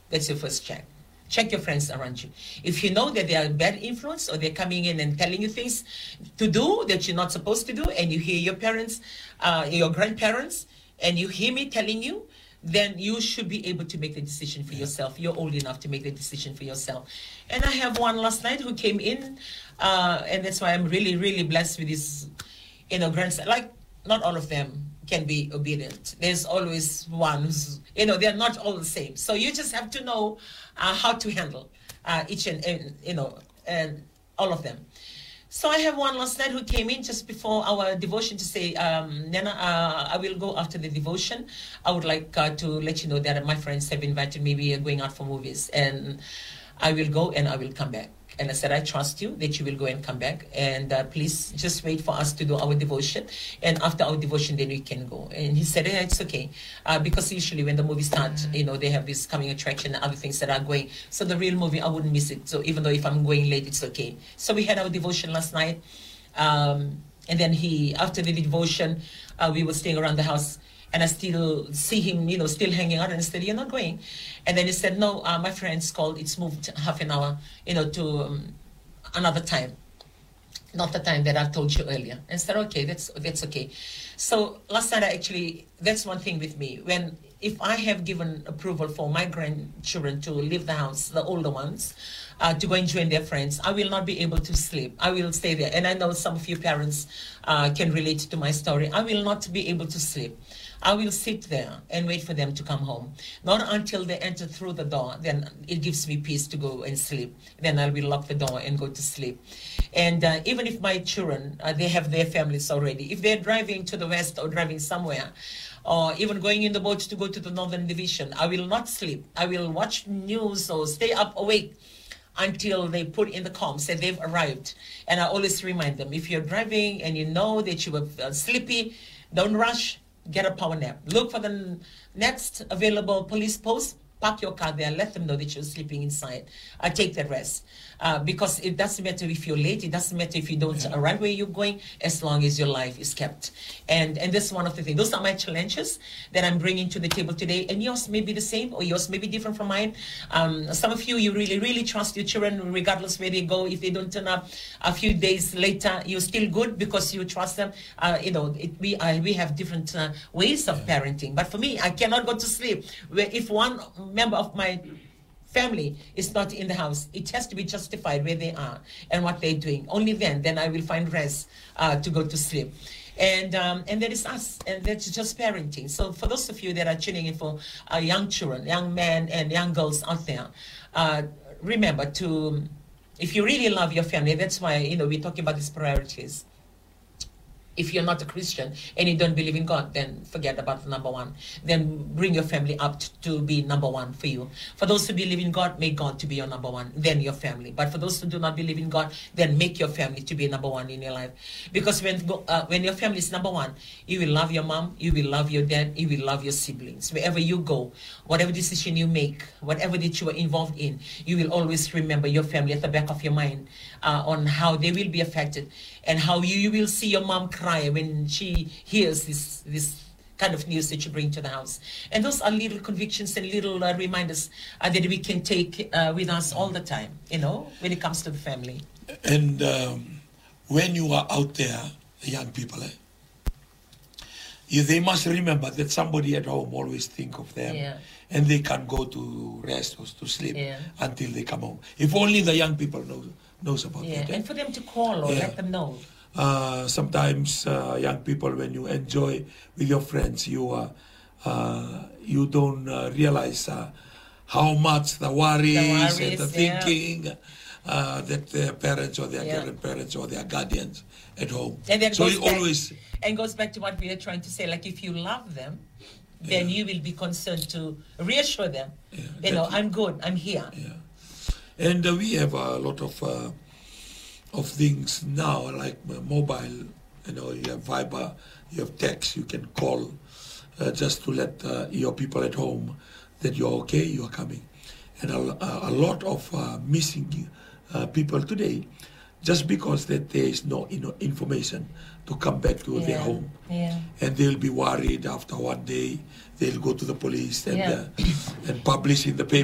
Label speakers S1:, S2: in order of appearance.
S1: That's your first check. Check your friends around you. If you know that they are bad influence or they're coming in and telling you things to do that you're not supposed to do, and you hear your parents, your grandparents, and you hear me telling you, then you should be able to make the decision for yourself. You're old enough to make the decision for yourself. And I have one last night who came in, and that's why I'm really, really blessed with this, grandson. Like, not all of them can be obedient. There's always one who's, they're not all the same. So you just have to know how to handle each and all of them. So I have one last night who came in just before our devotion to say, Nana, I will go after the devotion. I would like to let you know that my friends have invited me. We are going out for movies, and I will go and I will come back. And I said, I trust you that you will go and come back. And please just wait for us to do our devotion. And after our devotion, then we can go. And he said, yeah, it's okay. Because usually when the movie starts, they have this coming attraction and other things that are going. So the real movie, I wouldn't miss it. So even though if I'm going late, it's okay. So we had our devotion last night. And then after the devotion, we were staying around the house. And I still see him, still hanging out. And I said, you're not going. And then he said, no, my friends called. It's moved half an hour, to another time. Not the time that I told you earlier. And I said, okay, that's okay. So last night, that's one thing with me. If I have given approval for my grandchildren to leave the house, the older ones, to go and join their friends, I will not be able to sleep. I will stay there. And I know some of you parents can relate to my story. I will not be able to sleep. I will sit there and wait for them to come home. Not until they enter through the door, then it gives me peace to go and sleep. Then I will lock the door and go to sleep. And even if my children, they have their families already, if they're driving to the west or driving somewhere, or even going in the boat to go to the Northern Division, I will not sleep. I will watch news or stay up awake until they put in the comms that they've arrived. And I always remind them, if you're driving and you know that you were sleepy, don't rush. Get a power nap. Look for the next available police post. Park your car there. Let them know that you're sleeping inside. Take that rest. Because it doesn't matter if you're late. It doesn't matter if you don't arrive where you're going, as long as your life is kept. And this is one of the things. Those are my challenges that I'm bringing to the table today. And yours may be the same, or yours may be different from mine. Some of you really, really trust your children regardless where they go. If they don't turn up a few days later, you're still good because you trust them. We have different ways of parenting. But for me, I cannot go to sleep. If one member of my family is not in the house, it has to be justified where they are and what they're doing. Only then I will find rest to go to sleep. And that is us, and that's just parenting. So for those of you that are tuning in for young children, young men and young girls out there, remember if you really love your family, that's why, we're talking about these priorities. If you're not a Christian and you don't believe in God, then forget about the number one. Then bring your family up to be number one for you. For those who believe in God, make God to be your number one, then your family. But for those who do not believe in God, then make your family to be number one in your life. Because when your family is number one, you will love your mom, you will love your dad, you will love your siblings. Wherever you go, whatever decision you make, whatever that you are involved in, you will always remember your family at the back of your mind on how they will be affected, and how you will see your mom cry when she hears this kind of news that you bring to the house. And those are little convictions and little reminders that we can take with us all the time, when it comes to the family.
S2: And when you are out there, the young people, they must remember that somebody at home always think of them, and they can't go to rest or to sleep until they come home. If only the young people knows about that.
S1: And for them to call or let them know.
S2: Sometimes young people, when you enjoy with your friends, you don't realize how much the worries and the thinking that their parents or their grandparents or their guardians at home.
S1: And
S2: so it always...
S1: And goes back to what we are trying to say, like if you love them, then you will be concerned to reassure them, I'm good, I'm here.
S2: And we have a lot of things now, like mobile, you have Viber, you have text, you can call just to let your people at home that you're okay, you are coming. And a lot of missing people today, just because that there is no information to come back to their home. And they'll be worried after one day, they'll go to the police and publish in the paper.